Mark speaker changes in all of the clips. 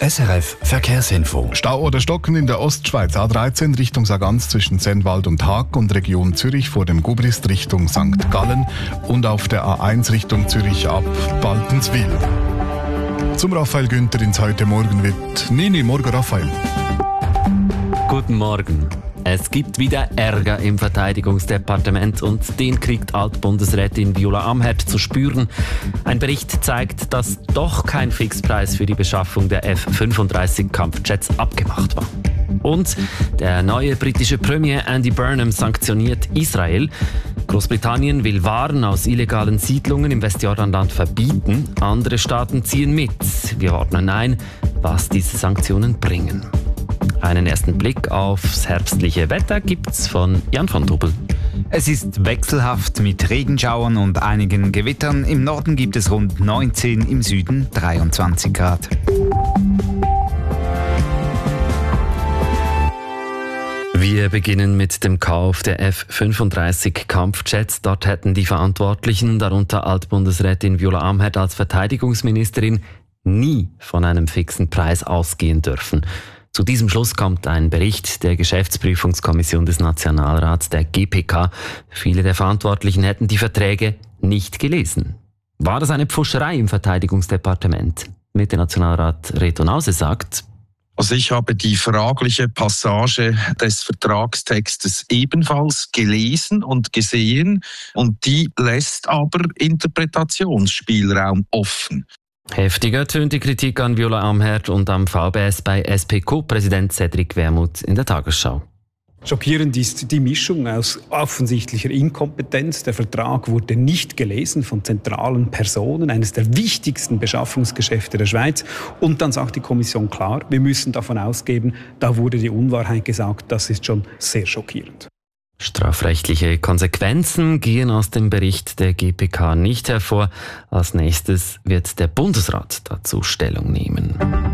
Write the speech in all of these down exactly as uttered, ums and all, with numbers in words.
Speaker 1: S R F Verkehrsinfo.
Speaker 2: Stau oder Stocken in der Ostschweiz. A dreizehn Richtung Sargans zwischen Sennwald und Haag und Region Zürich vor dem Gubrist Richtung Sankt Gallen und auf der A eins Richtung Zürich ab Baltenswil. Zum Raphael Günther ins Heute Morgen wird Nini. Morgen, Raphael.
Speaker 3: Guten Morgen. Es gibt wieder Ärger im Verteidigungsdepartement und den kriegt Altbundesrätin Viola Amherd zu spüren. Ein Bericht zeigt, dass doch kein Fixpreis für die Beschaffung der F fünfunddreißig Kampfjets abgemacht war. Und der neue britische Premier Andy Burnham sanktioniert Israel. Großbritannien will Waren aus illegalen Siedlungen im Westjordanland verbieten. Andere Staaten ziehen mit. Wir ordnen ein, was diese Sanktionen bringen. Einen ersten Blick aufs herbstliche Wetter gibt's von Jan von Tobel.
Speaker 4: Es ist wechselhaft mit Regenschauern und einigen Gewittern. Im Norden gibt es rund neunzehn, im Süden dreiundzwanzig Grad.
Speaker 3: Wir beginnen mit dem Kauf der F fünfunddreißig Kampfjets. Dort hätten die Verantwortlichen, darunter Altbundesrätin Viola Amherd als Verteidigungsministerin, nie von einem fixen Preis ausgehen dürfen. Zu diesem Schluss kommt ein Bericht der Geschäftsprüfungskommission des Nationalrats, der G P K. Viele der Verantwortlichen hätten die Verträge nicht gelesen. War das eine Pfuscherei im Verteidigungsdepartement? Mitte-Nationalrat Reto Nause sagt:
Speaker 5: Also ich habe die fragliche Passage des Vertragstextes ebenfalls gelesen und gesehen und die lässt aber Interpretationsspielraum offen.
Speaker 3: Heftiger tönt die Kritik an Viola Amherd und am V B S bei S P Q-Präsident Cedric Wermuth in der Tagesschau.
Speaker 6: Schockierend ist die Mischung aus offensichtlicher Inkompetenz. Der Vertrag wurde nicht gelesen von zentralen Personen, eines der wichtigsten Beschaffungsgeschäfte der Schweiz. Und dann sagt die Kommission klar, wir müssen davon ausgehen, da wurde die Unwahrheit gesagt. Das ist schon sehr schockierend.
Speaker 3: Strafrechtliche Konsequenzen gehen aus dem Bericht der G P K nicht hervor. Als nächstes wird der Bundesrat dazu Stellung nehmen.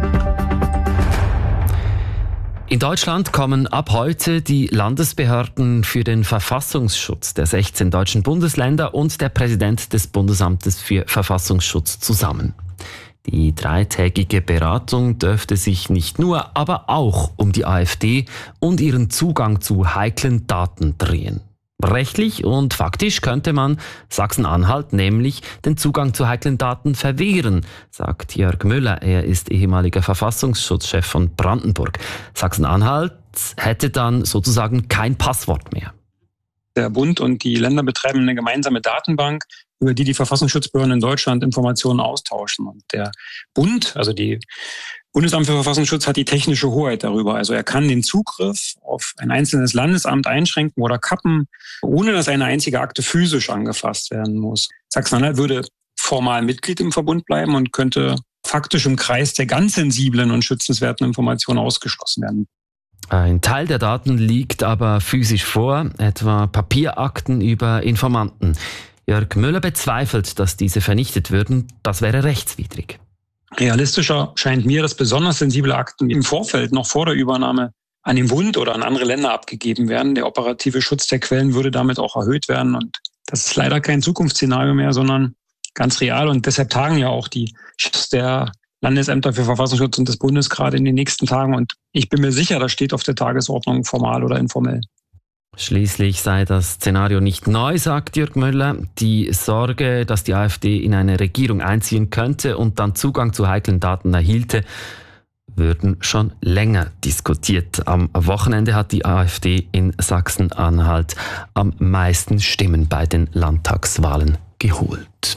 Speaker 3: In Deutschland kommen ab heute die Landesbehörden für den Verfassungsschutz der sechzehn deutschen Bundesländer und der Präsident des Bundesamtes für Verfassungsschutz zusammen. Die dreitägige Beratung dürfte sich nicht nur, aber auch um die AfD und ihren Zugang zu heiklen Daten drehen. Rechtlich und faktisch könnte man Sachsen-Anhalt nämlich den Zugang zu heiklen Daten verwehren, sagt Jörg Müller. Er ist ehemaliger Verfassungsschutzchef von Brandenburg. Sachsen-Anhalt hätte dann sozusagen kein Passwort mehr.
Speaker 7: Der Bund und die Länder betreiben eine gemeinsame Datenbank, über die die Verfassungsschutzbehörden in Deutschland Informationen austauschen. Und der Bund, also die Bundesamt für Verfassungsschutz, hat die technische Hoheit darüber. Also er kann den Zugriff auf ein einzelnes Landesamt einschränken oder kappen, ohne dass eine einzige Akte physisch angefasst werden muss. Sachsen-Anhalt würde formal Mitglied im Verbund bleiben und könnte faktisch im Kreis der ganz sensiblen und schützenswerten Informationen ausgeschlossen werden.
Speaker 3: Ein Teil der Daten liegt aber physisch vor, etwa Papierakten über Informanten. Jörg Müller bezweifelt, dass diese vernichtet würden. Das wäre rechtswidrig.
Speaker 7: Realistischer scheint mir, dass besonders sensible Akten im Vorfeld, noch vor der Übernahme, an den Bund oder an andere Länder abgegeben werden. Der operative Schutz der Quellen würde damit auch erhöht werden. Und das ist leider kein Zukunftsszenario mehr, sondern ganz real. Und deshalb tagen ja auch die Chefs der Landesämter für Verfassungsschutz und des Bundes gerade in den nächsten Tagen. Und ich bin mir sicher, das steht auf der Tagesordnung, formal oder informell.
Speaker 3: Schließlich sei das Szenario nicht neu, sagt Jörg Müller. Die Sorge, dass die AfD in eine Regierung einziehen könnte und dann Zugang zu heiklen Daten erhielte, würden schon länger diskutiert. Am Wochenende hat die AfD in Sachsen-Anhalt am meisten Stimmen bei den Landtagswahlen geholt.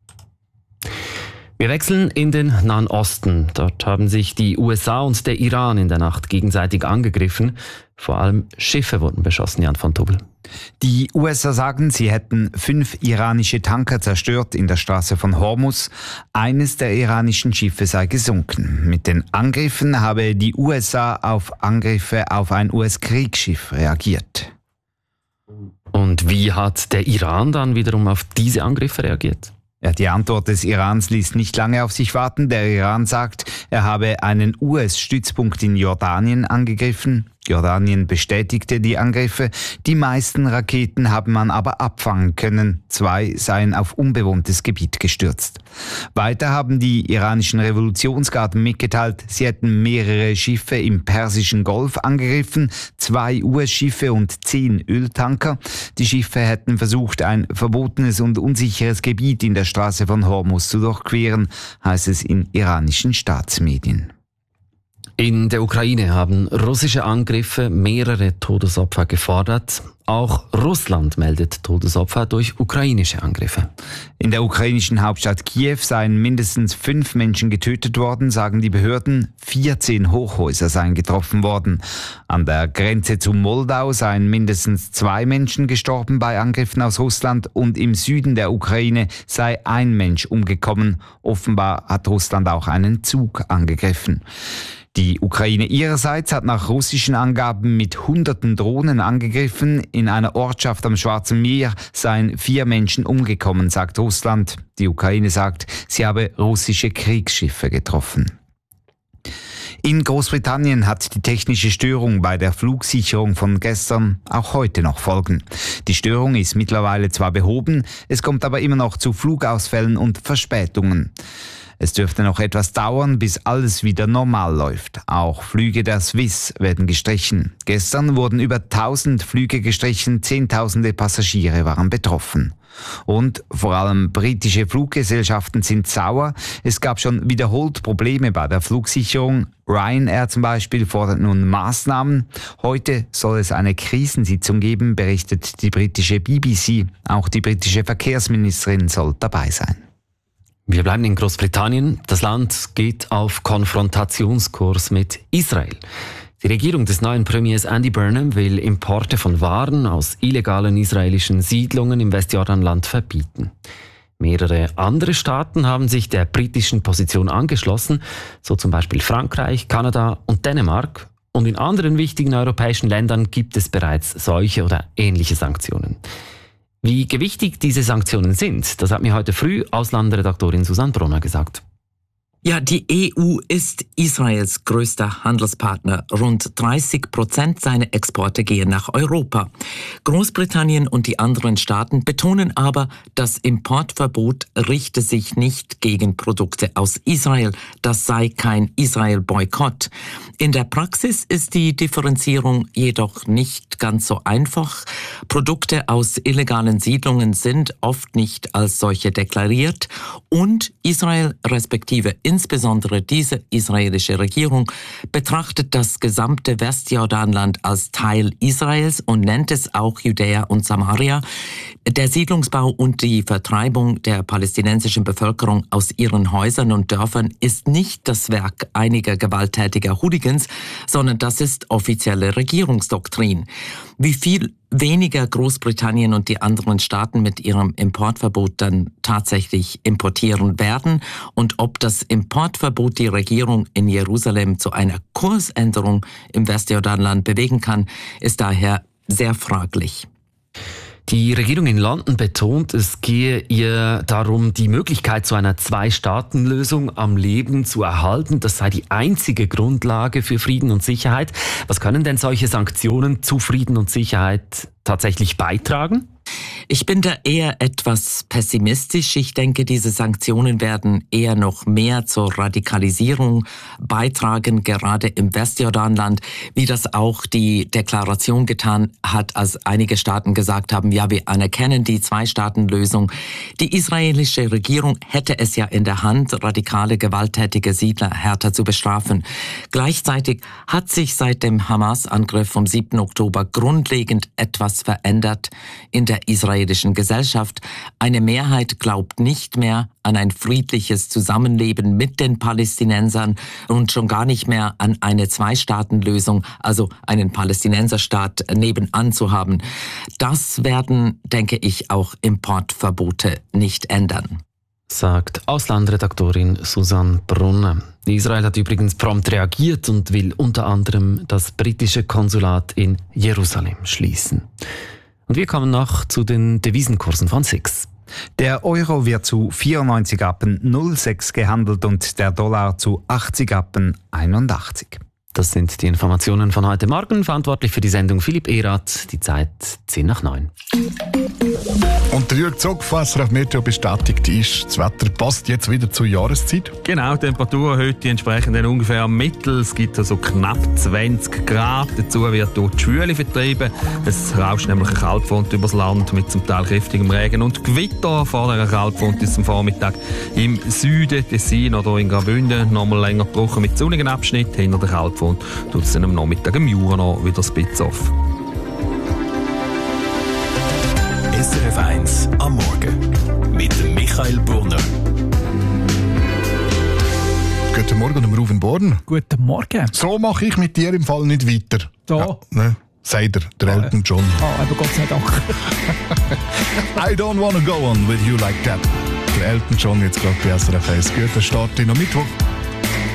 Speaker 3: Wir wechseln in den Nahen Osten. Dort haben sich die U S A und der Iran in der Nacht gegenseitig angegriffen. Vor allem Schiffe wurden beschossen, Jan von Tobel.
Speaker 4: Die U S A sagen, sie hätten fünf iranische Tanker zerstört in der Straße von Hormuz. Eines der iranischen Schiffe sei gesunken. Mit den Angriffen habe die U S A auf Angriffe auf ein U S-Kriegsschiff reagiert.
Speaker 3: Und wie hat der Iran dann wiederum auf diese Angriffe reagiert?
Speaker 4: Ja, die Antwort des Irans ließ nicht lange auf sich warten. Der Iran sagt, er habe einen U S-Stützpunkt in Jordanien angegriffen. Jordanien bestätigte die Angriffe. Die meisten Raketen haben man aber abfangen können. Zwei seien auf unbewohntes Gebiet gestürzt. Weiter haben die iranischen Revolutionsgarden mitgeteilt, sie hätten mehrere Schiffe im Persischen Golf angegriffen, zwei U S-Schiffe und zehn Öltanker. Die Schiffe hätten versucht, ein verbotenes und unsicheres Gebiet in der Straße von Hormuz zu durchqueren, heißt es in iranischen Staatsmedien.
Speaker 3: In der Ukraine haben russische Angriffe mehrere Todesopfer gefordert. Auch Russland meldet Todesopfer durch ukrainische Angriffe.
Speaker 4: In der ukrainischen Hauptstadt Kiew seien mindestens fünf Menschen getötet worden, sagen die Behörden. vierzehn Hochhäuser seien getroffen worden. An der Grenze zu Moldau seien mindestens zwei Menschen gestorben bei Angriffen aus Russland und im Süden der Ukraine sei ein Mensch umgekommen. Offenbar hat Russland auch einen Zug angegriffen. Die Ukraine ihrerseits hat nach russischen Angaben mit hunderten Drohnen angegriffen. In einer Ortschaft am Schwarzen Meer seien vier Menschen umgekommen, sagt Russland. Die Ukraine sagt, sie habe russische Kriegsschiffe getroffen. In Großbritannien hat die technische Störung bei der Flugsicherung von gestern auch heute noch Folgen. Die Störung ist mittlerweile zwar behoben, es kommt aber immer noch zu Flugausfällen und Verspätungen. Es dürfte noch etwas dauern, bis alles wieder normal läuft. Auch Flüge der Swiss werden gestrichen. Gestern wurden über tausend Flüge gestrichen, Zehntausende Passagiere waren betroffen. Und vor allem britische Fluggesellschaften sind sauer. Es gab schon wiederholt Probleme bei der Flugsicherung. Ryanair zum Beispiel fordert nun Maßnahmen. Heute soll es eine Krisensitzung geben, berichtet die britische B B C. Auch die britische Verkehrsministerin soll dabei sein.
Speaker 3: Wir bleiben in Großbritannien. Das Land geht auf Konfrontationskurs mit Israel. Die Regierung des neuen Premiers Andy Burnham will Importe von Waren aus illegalen israelischen Siedlungen im Westjordanland verbieten. Mehrere andere Staaten haben sich der britischen Position angeschlossen, so zum Beispiel Frankreich, Kanada und Dänemark. Und in anderen wichtigen europäischen Ländern gibt es bereits solche oder ähnliche Sanktionen. Wie gewichtig diese Sanktionen sind, das hat mir heute früh Auslandredaktorin Susanne Brunner gesagt.
Speaker 8: Ja, die E U ist Israels größter Handelspartner. Rund dreißig Prozent seiner Exporte gehen nach Europa. Großbritannien und die anderen Staaten betonen aber, das Importverbot richte sich nicht gegen Produkte aus Israel. Das sei kein Israel-Boykott. In der Praxis ist die Differenzierung jedoch nicht ganz so einfach. Produkte aus illegalen Siedlungen sind oft nicht als solche deklariert und Israel respektive insbesondere diese israelische Regierung betrachtet das gesamte Westjordanland als Teil Israels und nennt es auch Judäa und Samaria. Der Siedlungsbau und die Vertreibung der palästinensischen Bevölkerung aus ihren Häusern und Dörfern ist nicht das Werk einiger gewalttätiger Hooligans, sondern das ist offizielle Regierungsdoktrin. Wie viel weniger Großbritannien und die anderen Staaten mit ihrem Importverbot dann tatsächlich importieren werden und ob das Importverbot die Regierung in Jerusalem zu einer Kursänderung im Westjordanland bewegen kann, ist daher sehr fraglich.
Speaker 3: Die Regierung in London betont, es gehe ihr darum, die Möglichkeit zu einer Zwei-Staaten-Lösung am Leben zu erhalten. Das sei die einzige Grundlage für Frieden und Sicherheit. Was können denn solche Sanktionen zu Frieden und Sicherheit tatsächlich beitragen?
Speaker 8: Ich bin da eher etwas pessimistisch. Ich denke, diese Sanktionen werden eher noch mehr zur Radikalisierung beitragen, gerade im Westjordanland, wie das auch die Deklaration getan hat, als einige Staaten gesagt haben, ja, wir anerkennen die Zwei-Staaten-Lösung. Die israelische Regierung hätte es ja in der Hand, radikale, gewalttätige Siedler härter zu bestrafen. Gleichzeitig hat sich seit dem Hamas-Angriff vom siebten Oktober grundlegend etwas verändert in der israelischen Gesellschaft. Eine Mehrheit glaubt nicht mehr an ein friedliches Zusammenleben mit den Palästinensern und schon gar nicht mehr an eine Zwei-Staaten-Lösung, also einen Palästinenserstaat nebenan zu haben. Das werden, denke ich, auch Importverbote nicht ändern,
Speaker 3: sagt Auslandredaktorin Susanne Brunner. Israel hat übrigens prompt reagiert und will unter anderem das britische Konsulat in Jerusalem schließen. Und wir kommen noch zu den Devisenkursen von S I X.
Speaker 4: Der Euro wird zu vierundneunzig Rappen null Komma sechs gehandelt und der Dollar zu achtzig Rappen einundachtzig.
Speaker 3: Das sind die Informationen von heute Morgen. Verantwortlich für die Sendung Philipp Erath. Die Zeit zehn nach neun.
Speaker 2: Und der Jürg Zogfasser auf Meteo bestätigt ist, das Wetter passt jetzt wieder zur Jahreszeit.
Speaker 9: Genau, die Temperatur heute entsprechend dann ungefähr am Mittel. Es gibt also knapp zwanzig Grad. Dazu wird durch die Schwüle vertrieben. Es rauscht nämlich eine Kaltfront übers Land mit zum Teil kräftigem Regen und Gewitter. Vor der Kaltfront ist am Vormittag im Süden, Tessin oder in Graubünden nochmal länger gebrochen mit sonnigen Abschnitt. Hinter der Kaltfront tut es dann am Nachmittag im Jura noch wieder ein bisschen auf.
Speaker 1: S R F eins am Morgen mit dem Michael Brunner.
Speaker 2: Guten Morgen, Ruven Born.
Speaker 10: Guten Morgen.
Speaker 2: So mache ich mit dir im Fall nicht weiter.
Speaker 10: Da?
Speaker 2: Ja, ne? Sagt er, der
Speaker 10: Ah,
Speaker 2: Elton John.
Speaker 10: Ah, aber Gott sei Dank.
Speaker 2: I don't wanna go on with you like that. Der Elton John jetzt gerade bei S R F eins. Guter Start in am Mittwoch.